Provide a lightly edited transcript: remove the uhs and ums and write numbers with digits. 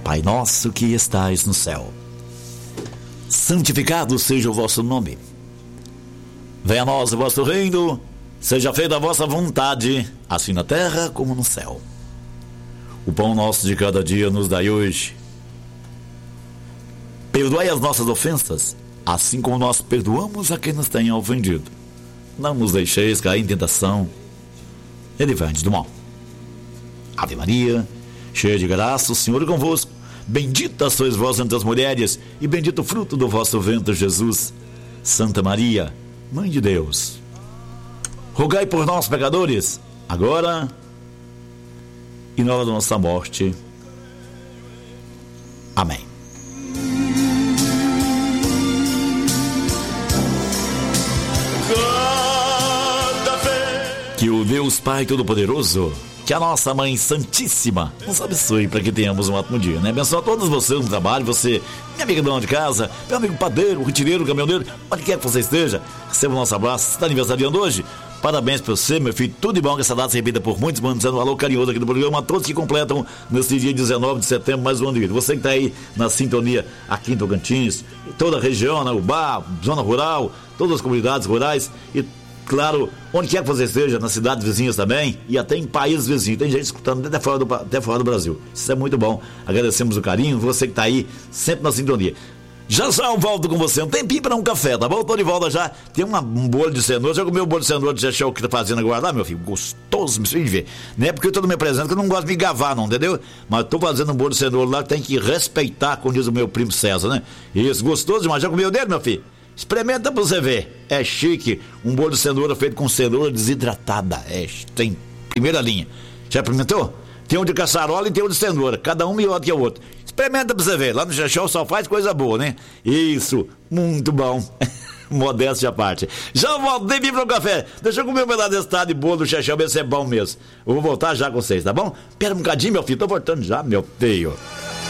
Pai nosso que estais no céu, santificado seja o vosso nome. Venha a nós o vosso reino, seja feita a vossa vontade, assim na terra como no céu. O pão nosso de cada dia nos dai hoje. Perdoai as nossas ofensas, assim como nós perdoamos a quem nos tenha ofendido. Não nos deixeis cair em tentação, e livrai-nos do mal. Ave Maria, cheia de graça, o Senhor é convosco. Bendita sois vós entre as mulheres, e bendito o fruto do vosso ventre, Jesus. Santa Maria, Mãe de Deus, rogai por nós, pecadores, agora e na hora da nossa morte. Amém. Que o Deus Pai Todo-Poderoso, que a nossa Mãe Santíssima nos abençoe para que tenhamos um ótimo dia, né? Abençoa todos vocês no trabalho, você, minha amiga dona de casa, meu amigo padeiro, retireiro, caminhoneiro, onde quer que você esteja, receba o nosso abraço. Você está aniversariando hoje? Parabéns para você, meu filho, tudo de bom, que essa data se repita por muitos, mandando um alô carinhoso aqui do programa a todos que completam nesse dia 19 de setembro mais um ano de vida. Você que está aí na sintonia aqui em Tocantins, toda a região, né, Ubá, zona rural, todas as comunidades rurais e, claro, onde quer que você esteja, nas cidades vizinhas também e até em países vizinhos. Tem gente escutando até fora do Brasil. Isso é muito bom. Agradecemos o carinho, você que está aí sempre na sintonia. Já eu volto com você um tempinho para um café, tá bom? Tô de volta já. Tem um bolo de cenoura. Já comeu o bolo de cenoura de Chechel que tá fazendo agora lá, meu filho? Gostoso, me de ver. Não é porque eu tô no meu presente que eu não gosto de me gavar, não, entendeu? Mas tô fazendo um bolo de cenoura lá que tem que respeitar, como diz o meu primo César, né? Isso, gostoso demais. Já comeu dele, meu filho? Experimenta pra você ver. É chique. Um bolo de cenoura feito com cenoura desidratada. Tem primeira linha. Já experimentou? Tem um de caçarola e tem um de cenoura. Cada um melhor que o outro. Experimenta pra você ver. Lá no Chechel só faz coisa boa, né? Isso. Muito bom. Modéstia à parte. Já volto, nem vim pro café. Deixa eu comer um pedaço desse tal de bolo do Chechel, ver se é bom mesmo. Eu vou voltar já com vocês, tá bom? Pera um bocadinho, meu filho. Tô voltando já, meu filho.